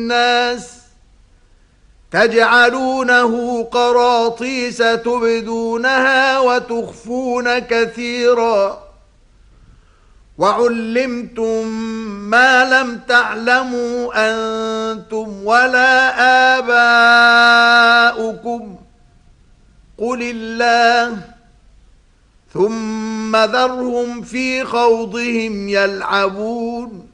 الناس تجعلونه قراطيس تبدونها وتخفون كثيرا وعلمتم ما لم تعلموا أنتم ولا آباؤكم قل الله ثم ذرهم في خوضهم يلعبون